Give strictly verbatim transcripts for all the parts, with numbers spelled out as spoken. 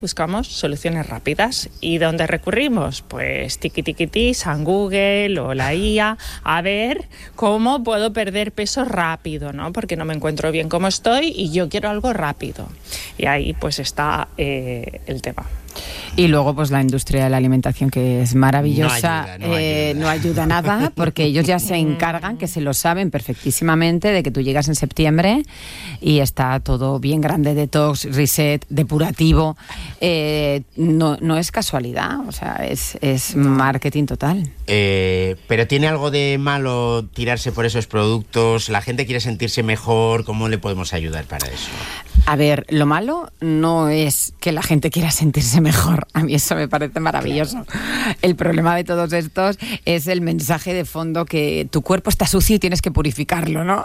Buscamos soluciones rápidas. ¿Y dónde recurrimos? Pues tiki tiki tiki, San Google o la I A, a ver cómo puedo perder peso rápido, ¿no? Porque no me encuentro bien como estoy y yo quiero algo rápido. Y ahí pues está eh, el tema. Y luego pues la industria de la alimentación, que es maravillosa, no ayuda, no, eh, ayuda. no ayuda nada, porque ellos ya se encargan, que se lo saben perfectísimamente, de que tú llegas en septiembre y está todo bien grande, detox, reset, depurativo. Eh, no, no es casualidad, o sea, es, es marketing total. Eh, pero ¿tiene algo de malo tirarse por esos productos? ¿La gente quiere sentirse mejor? ¿Cómo le podemos ayudar para eso? A ver, lo malo no es que la gente quiera sentirse mejor. A mí eso me parece maravilloso. Claro. El problema de todos estos es el mensaje de fondo que tu cuerpo está sucio y tienes que purificarlo, ¿no?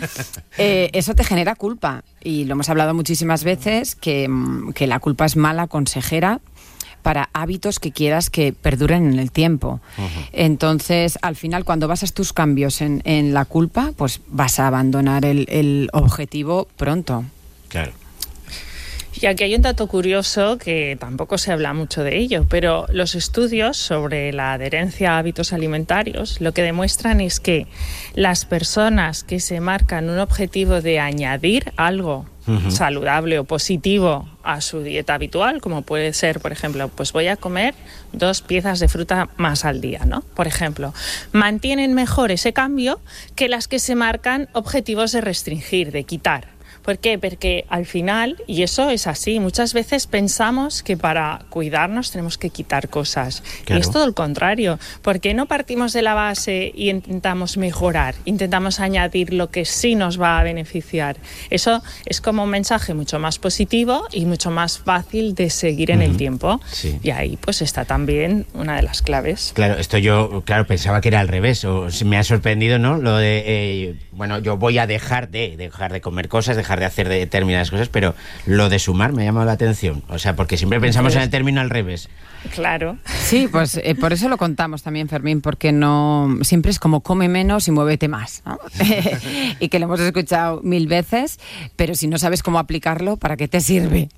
eh, eso te genera culpa. Y lo hemos hablado muchísimas veces, que, que la culpa es mala consejera para hábitos que quieras que perduren en el tiempo. Uh-huh. Entonces, al final, cuando basas tus cambios en, en la culpa, pues vas a abandonar el, el objetivo pronto. Claro. Y aquí hay un dato curioso que tampoco se habla mucho de ello, pero los estudios sobre la adherencia a hábitos alimentarios lo que demuestran es que las personas que se marcan un objetivo de añadir algo uh-huh. saludable o positivo a su dieta habitual, como puede ser, por ejemplo, pues voy a comer dos piezas de fruta más al día, ¿no? Por ejemplo, mantienen mejor ese cambio que las que se marcan objetivos de restringir, de quitar. ¿Por qué? Porque al final, y eso es así, muchas veces pensamos que para cuidarnos tenemos que quitar cosas. Claro. Y es todo el contrario. ¿Por qué no partimos de la base y intentamos mejorar? Intentamos añadir lo que sí nos va a beneficiar. Eso es como un mensaje mucho más positivo y mucho más fácil de seguir en uh-huh. el tiempo. Sí. Y ahí pues está también una de las claves. Claro, esto yo, claro, pensaba que era al revés. O me ha sorprendido, ¿no? Lo de, eh, bueno, yo voy a dejar de, dejar de comer cosas, dejar de hacer determinadas cosas, pero lo de sumar me ha llamado la atención. O sea, porque siempre pensamos en el término al revés. Claro. Sí, pues eh, por eso lo contamos también, Fermín, porque no siempre es como come menos y muévete más, ¿no? Y que lo hemos escuchado mil veces, pero si no sabes cómo aplicarlo, ¿para qué te sirve?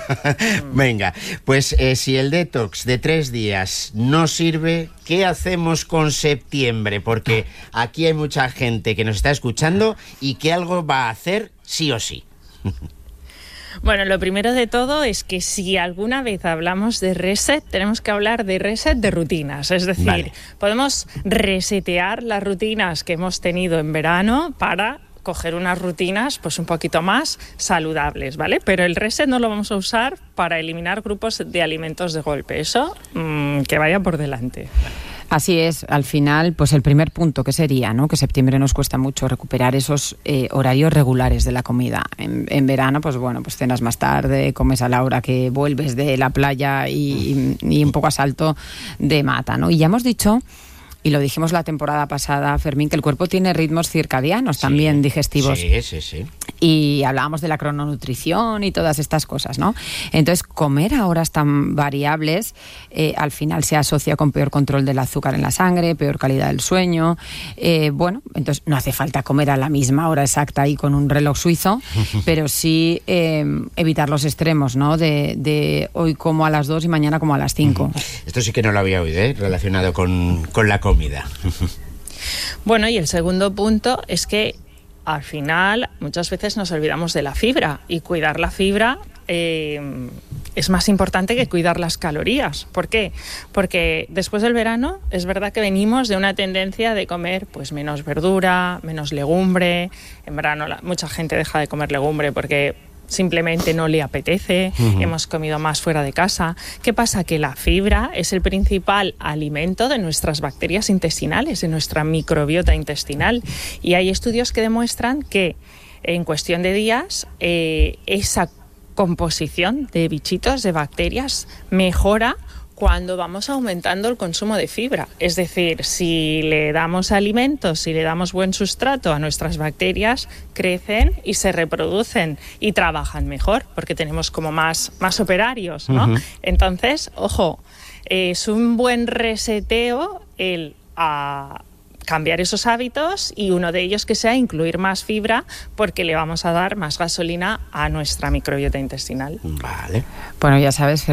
Venga, pues eh, si el detox de tres días no sirve, ¿qué hacemos con septiembre? Porque aquí hay mucha gente que nos está escuchando y que algo va a hacer sí o sí. Bueno, lo primero de todo es que si alguna vez hablamos de reset, tenemos que hablar de reset de rutinas. Es decir, vale. podemos resetear las rutinas que hemos tenido en verano para coger unas rutinas pues un poquito más saludables, ¿vale? Pero el reset no lo vamos a usar para eliminar grupos de alimentos de golpe. Eso, mmm, que vaya por delante. Así es, al final, pues el primer punto que sería, ¿no? Que septiembre nos cuesta mucho recuperar esos eh, horarios regulares de la comida. En, en verano, pues bueno, pues cenas más tarde, comes a la hora que vuelves de la playa y, y, y un poco a salto de mata, ¿no? Y ya hemos dicho, y lo dijimos la temporada pasada, Fermín, que el cuerpo tiene ritmos circadianos sí, también digestivos. Sí, sí, sí. Y hablábamos de la crononutrición y todas estas cosas, ¿no? Entonces, comer a horas tan variables eh, al final se asocia con peor control del azúcar en la sangre, peor calidad del sueño. Eh, bueno, entonces no hace falta comer a la misma hora exacta y con un reloj suizo, pero sí eh, evitar los extremos, ¿no? De, de hoy como a las dos y mañana como a las cinco. Esto sí que no lo había oído, ¿eh? Relacionado con, con la comida. Bueno, y el segundo punto es que al final muchas veces nos olvidamos de la fibra y cuidar la fibra eh, es más importante que cuidar las calorías. ¿Por qué? Porque después del verano es verdad que venimos de una tendencia de comer pues menos verdura, menos legumbre. En verano la, mucha gente deja de comer legumbre porque simplemente no le apetece, uh-huh. hemos comido más fuera de casa. ¿Qué pasa? Que la fibra es el principal alimento de nuestras bacterias intestinales, de nuestra microbiota intestinal. Y hay estudios que demuestran que en cuestión de días eh, esa composición de bichitos, de bacterias, mejora cuando vamos aumentando el consumo de fibra. Es decir, si le damos alimentos, si le damos buen sustrato a nuestras bacterias, crecen y se reproducen y trabajan mejor, porque tenemos como más, más operarios, ¿no? Uh-huh. Entonces, ojo, es un buen reseteo el a cambiar esos hábitos, y uno de ellos que sea incluir más fibra, porque le vamos a dar más gasolina a nuestra microbiota intestinal. Vale. Bueno, ya sabes,